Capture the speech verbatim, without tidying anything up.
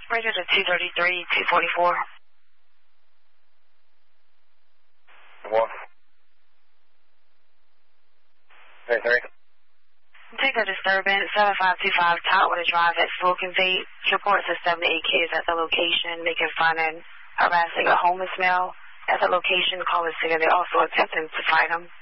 Rated at two thirty-three, two forty-four. One. thirty-three. Take a disturbance, seven five two five Totwater Drive at Smoking Vape. Reports of seven to eight kids at the location making fun and harassing a homeless male. At the location, callers say they're also attempting to fight him.